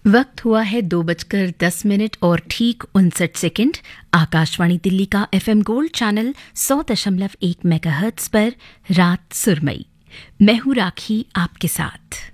वक्त हुआ है 2:10 और ठीक 59 सेकंड। आकाशवाणी दिल्ली का FM गोल्ड चैनल 100.1 मेगाहर्ट्ज पर रात सुरमई। मैं हूं राखी आपके साथ।